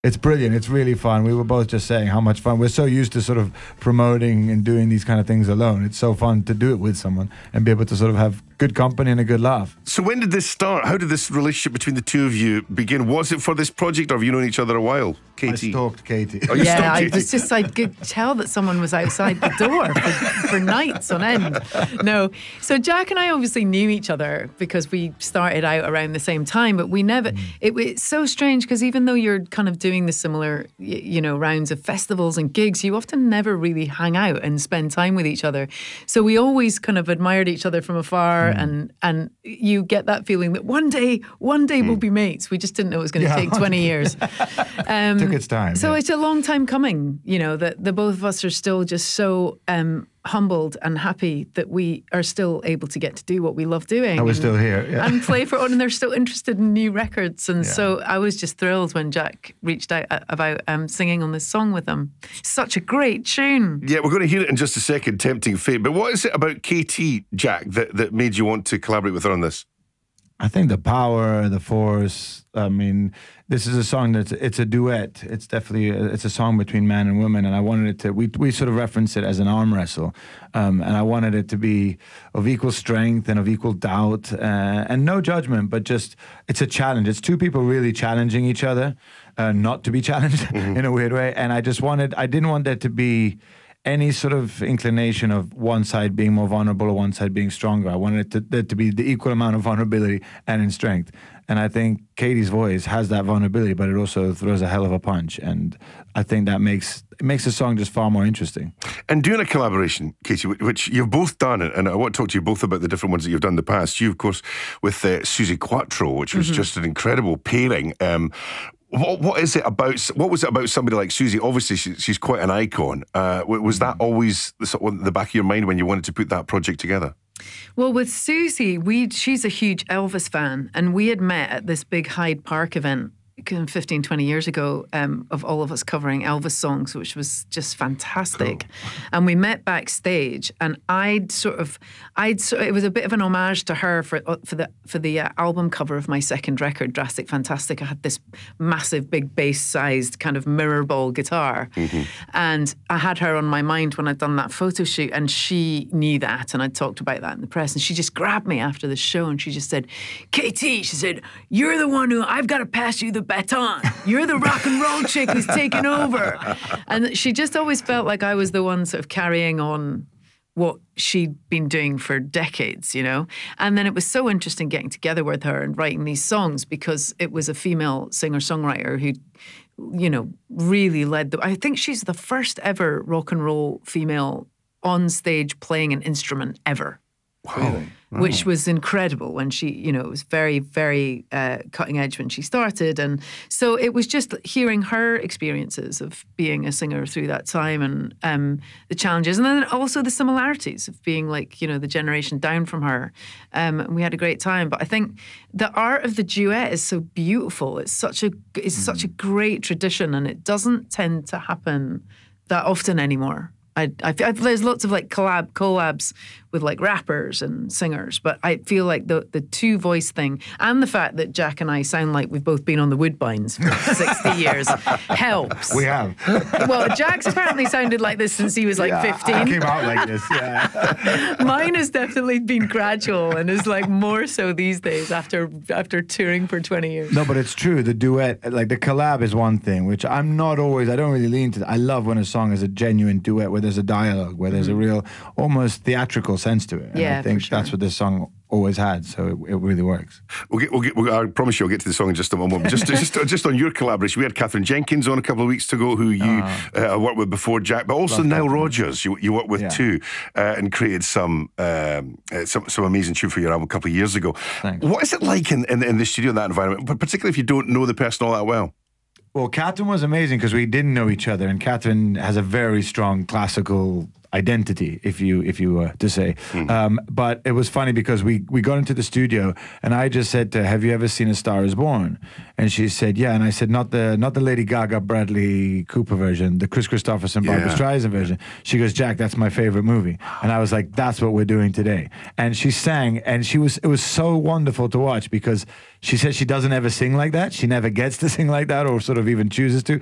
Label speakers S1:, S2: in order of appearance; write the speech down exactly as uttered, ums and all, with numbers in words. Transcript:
S1: It's brilliant. It's really fun. We were both just saying how much fun. We're so used to sort of promoting and doing these kind of things alone. It's so fun to do it with someone and be able to sort of have good company and a good laugh.
S2: So when did this start? How did this relationship between the two of you begin? Was it for this project, or have you known each other a while? Katie?
S1: I stalked Katie.
S2: Oh, you
S3: yeah,
S2: stalked
S3: I
S2: Katie?
S3: was just, I could tell that someone was outside the door for, for nights on end. No. So Jack and I obviously knew each other because we started out around the same time, but we never, mm. it, it's so strange because even though you're kind of doing the similar, you know, rounds of festivals and gigs, you often never really hang out and spend time with each other. So we always kind of admired each other from afar, mm. and, and you get that feeling that one day, one day mm. we'll be mates. We just didn't know it was going to
S1: yeah.
S3: take twenty years. Um,
S1: Took its time.
S3: So
S1: yeah.
S3: it's a long time coming, you know, that the both of us are still just so um, humbled and happy that we are still able to get to do what we love doing.
S1: And we're
S3: and,
S1: still here. Yeah.
S3: And play for it, and they're still interested in new records. And
S1: yeah.
S3: so I was just thrilled when Jack reached out about um, singing on this song with them. Such a great tune.
S2: Yeah, we're going to hear it in just a second, Tempting Fate. But what is it about Katie, Jack, that, that made you want to collaborate with her on this?
S1: I think the power, the force. I mean, this is a song that's it's a duet. It's definitely a, it's a song between man and woman, and I wanted it to. We we sort of reference it as an arm wrestle, um, and I wanted it to be of equal strength and of equal doubt, uh, and no judgment, but just it's a challenge. It's two people really challenging each other, uh, not to be challenged mm-hmm. in a weird way. And I just wanted. I didn't want there to be any sort of inclination of one side being more vulnerable or one side being stronger. I wanted it to, there to be the equal amount of vulnerability and in strength. And I think Katie's voice has that vulnerability, but it also throws a hell of a punch. And I think that makes it makes the song just far more interesting.
S2: And doing a collaboration, Katie, which you've both done, and I want to talk to you both about the different ones that you've done in the past. You, of course, with uh, Suzi Quatro, which was mm-hmm. just an incredible pairing. Um, What what is it about? What was it about somebody like Suzi? Obviously, she, she's quite an icon. Uh, was that always the, sort of the back of your mind when you wanted to put that project together?
S3: Well, with Suzi, we she's a huge Elvis fan, and we had met at this big Hyde Park event fifteen, twenty years ago, um, of all of us covering Elvis songs, which was just fantastic.
S2: Cool.
S3: And we met backstage, and I'd sort of, I'd sort it was a bit of an homage to her for for the for the uh, album cover of my second record, Drastic Fantastic. I had this massive, big bass-sized kind of mirror ball guitar, mm-hmm. and I had her on my mind when I'd done that photo shoot, and she knew that, and I talked about that in the press, and she just grabbed me after the show, and she just said, "K T," she said, "you're the one who I've got to pass you the baton. You're the rock and roll chick who's taken over." And she just always felt like I was the one sort of carrying on what she'd been doing for decades, you know? And then it was so interesting getting together with her and writing these songs, because it was a female singer-songwriter who, you know, really led the... I think she's the first ever rock and roll female on stage playing an instrument ever.
S2: Wow. Really?
S3: Which was incredible when she, you know, it was very, very uh, cutting edge when she started. And so it was just hearing her experiences of being a singer through that time, and um, the challenges, and then also the similarities of being like, you know, the generation down from her. Um, and we had a great time. But I think the art of the duet is so beautiful. It's such a, it's mm. such a great tradition, and it doesn't tend to happen that often anymore. I, I, I, there's lots of like collab collabs with like rappers and singers, but I feel like the the two voice thing, and the fact that Jack and I sound like we've both been on the Woodbines for sixty years helps.
S1: We have.
S3: Well, Jack's apparently sounded like this since he was like
S1: yeah,
S3: fifteen.
S1: I came out like this, yeah.
S3: Mine has definitely been gradual, and is like more so these days after after touring for twenty years.
S1: No, but it's true. The duet, like the collab, is one thing, which I'm not always. I don't really lean to. I love when a song is a genuine duet, where there's a dialogue, where there's mm-hmm. a real, almost theatrical sense to it. And
S3: yeah,
S1: I think
S3: sure.
S1: that's what this song always had, so it, it really works.
S2: We'll get, we'll get, we'll, I promise you, I'll get to the song in just a moment. Just, just, just on your collaboration, we had Katherine Jenkins on a couple of weeks ago, who you uh, uh, worked with before, Jack, but also Nile Rodgers. You, you worked with yeah. too, uh, and created some, um, uh, some some amazing tune for your album a couple of years ago.
S1: Thanks.
S2: What is it like in, in, in the studio in that environment, but particularly if you don't know the person all that well?
S1: Well, Katherine was amazing because we didn't know each other, and Katherine has a very strong classical identity, if you if you were to say. Um, but it was funny because we we got into the studio and I just said to her, "Have you ever seen A Star Is Born?" And she said, "Yeah." And I said, "Not the not the Lady Gaga, Bradley Cooper version, the Chris Christopherson, Barbra
S2: Yeah.
S1: Streisand version." She goes, "Jack, that's my favorite movie." And I was like, "That's what we're doing today." And she sang, and she was it was so wonderful to watch because she said she doesn't ever sing like that. She never gets to sing like that, or sort of even chooses to.